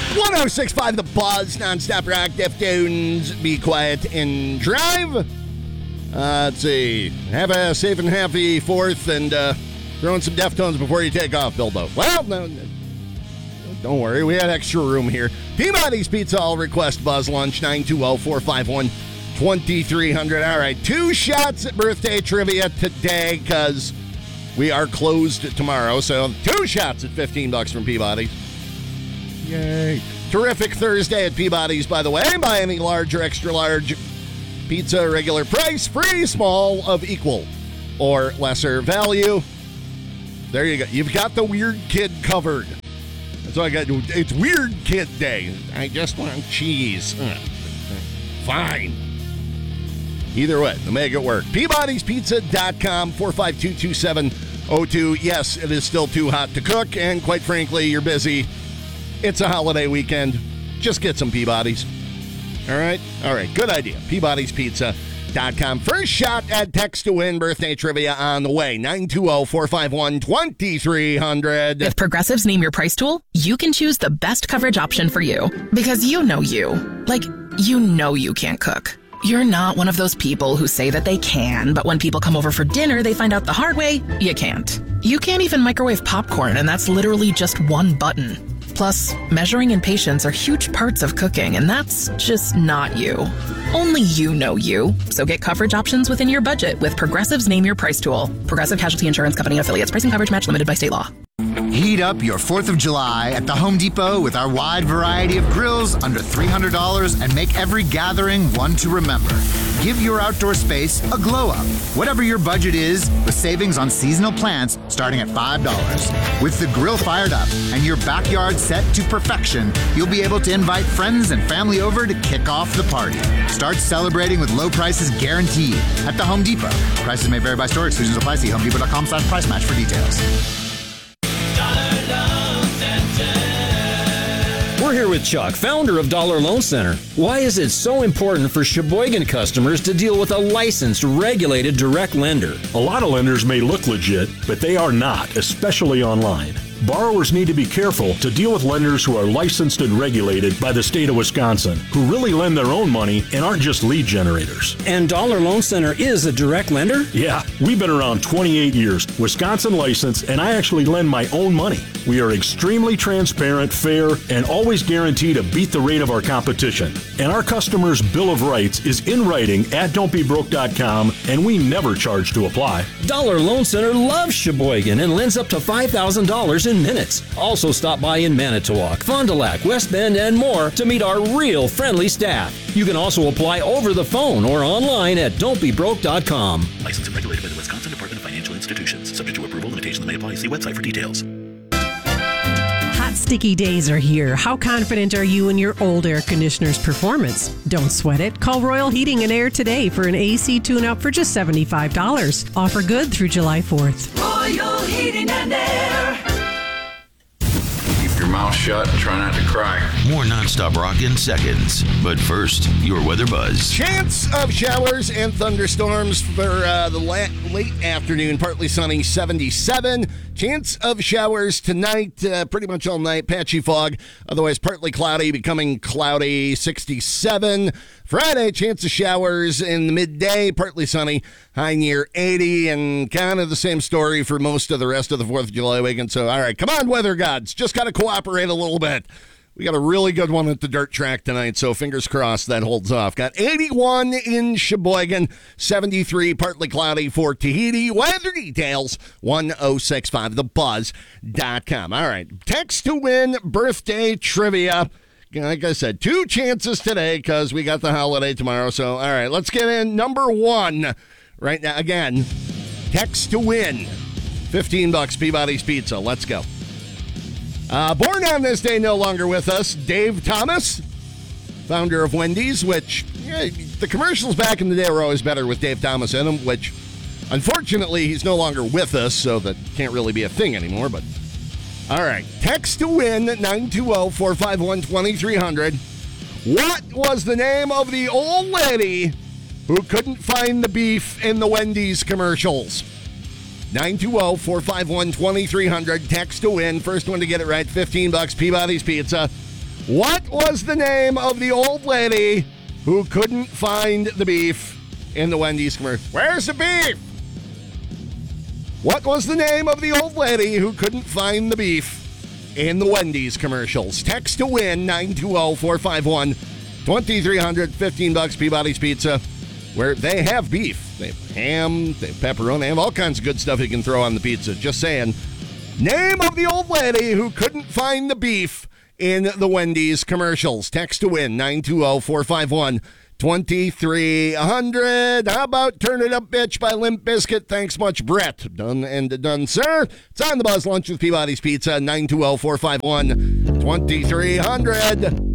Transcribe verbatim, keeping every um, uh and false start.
one oh six point five The Buzz, nonstop rock, Deftones, Be Quiet and Drive. Uh, let's see. Have a safe and happy fourth and uh, throw in some Deftones before you take off, Bilbo. Well, no, no, don't worry. We had extra room here. Peabody's Pizza, I'll request Buzz Lunch, nine two zero, four five one, two three zero zero. All right, two shots at birthday trivia today because we are closed tomorrow. So two shots at fifteen bucks from Peabody's. Yay. Terrific Thursday at Peabody's, by the way. Buy any large or extra large pizza, regular price, free, small, of equal or lesser value. There you go. You've got the weird kid covered. That's all I got to do. It's Weird Kid Day. I just want cheese. Ugh. Fine. Either way, to make it work. Peabodys Pizza dot com, four five two, two seven zero two. Yes, it is still too hot to cook, and quite frankly, you're busy. It's a holiday weekend. Just get some Peabody's. All right? All right, good idea. Peabodys Pizza dot com. First shot at Text to Win birthday trivia on the way. nine two zero, four five one, two three zero zero. With Progressive's Name Your Price tool, you can choose the best coverage option for you. Because you know you. Like, you know you can't cook. You're not one of those people who say that they can, but when people come over for dinner, they find out the hard way, you can't. You can't even microwave popcorn, and that's literally just one button. Plus, measuring and patience are huge parts of cooking, and that's just not you. Only you know you. So get coverage options within your budget with Progressive's Name Your Price tool. Progressive Casualty Insurance Company affiliates. Pricing coverage match limited by state law. Heat up your fourth of July at the Home Depot with our wide variety of grills under three hundred dollars and make every gathering one to remember. Give your outdoor space a glow up. Whatever your budget is, with savings on seasonal plants starting at five dollars. With the grill fired up and your backyard set to perfection, you'll be able to invite friends and family over to kick off the party. Start celebrating with low prices guaranteed at the Home Depot. Prices may vary by store. Exclusions apply. See homedepot.com slash price match for details. We're here with Chuck, founder of Dollar Loan Center. Why is it so important for Sheboygan customers to deal with a licensed, regulated direct lender? A lot of lenders may look legit, but they are not, especially online. Borrowers need to be careful to deal with lenders who are licensed and regulated by the state of Wisconsin, who really lend their own money and aren't just lead generators. And Dollar Loan Center is a direct lender? Yeah, we've been around twenty-eight years, Wisconsin licensed, and I actually lend my own money. We are extremely transparent, fair, and always guarantee to beat the rate of our competition. And our customers' Bill of Rights is in writing at don't be broke dot com, and we never charge to apply. Dollar Loan Center loves Sheboygan and lends up to five thousand dollars in minutes. Also stop by in Manitowoc, Fond du Lac, West Bend, and more to meet our real friendly staff. You can also apply over the phone or online at don't be broke dot com. Licensed and regulated by the Wisconsin Department of Financial Institutions. Subject to approval, limitations may apply. See website for details. Hot, sticky days are here. How confident are you in your old air conditioner's performance? Don't sweat it. Call Royal Heating and Air today for an A C tune-up for just seventy-five dollars. Offer good through July fourth. Royal Heating and Air. Keep your mouth shut and try not to cry. More nonstop rock in seconds. But first, your weather buzz. Chance of showers and thunderstorms for uh, the la- late afternoon. Partly sunny, seventy-seven. Chance of showers tonight, uh, pretty much all night. Patchy fog. Otherwise, partly cloudy, becoming cloudy, sixty-seven. Friday, chance of showers in the midday. Partly sunny, high near eighty. And kind of the same story for most of the rest of the fourth of July weekend. So, all right, come on, weather gods. Just got to cooperate a little bit. We got a really good one at the dirt track tonight, so fingers crossed that holds off. Got eighty-one in Sheboygan, seventy-three, partly cloudy for Tahiti. Weather details, one oh six point five the buzz dot com. All right, text to win birthday trivia. Like I said, two chances today because we got the holiday tomorrow. So, all right, let's get in number one right now. Again, text to win, fifteen bucks, Peabody's Pizza. Let's go. Uh, born on this day, no longer with us, Dave Thomas, founder of Wendy's, which yeah, the commercials back in the day were always better with Dave Thomas in them, which unfortunately he's no longer with us, so that can't really be a thing anymore. But all right, text to win, nine two zero, four five one, two three zero zero. What was the name of the old lady who couldn't find the beef in the Wendy's commercials? nine two zero, four five one, two three zero zero. Text to win. First one to get it right, fifteen bucks, Peabody's Pizza. What was the name of the old lady who couldn't find the beef in the Wendy's commercial? Where's the beef? What was the name of the old lady who couldn't find the beef in the Wendy's commercials? Text to win nine two zero, four five one, two three zero zero, fifteen bucks, Peabody's Pizza, where they have beef. They have ham, they have pepperoni, they have all kinds of good stuff you can throw on the pizza. Just saying. Name of the old lady who couldn't find the beef in the Wendy's commercials. Text to win nine two zero, four five one, two three zero zero. How about Turn It Up Bitch by Limp Bizkit? Thanks much, Brett. Done and done, sir. It's on the Buzz Lunch with Peabody's Pizza, nine two zero, four five one, two three zero zero.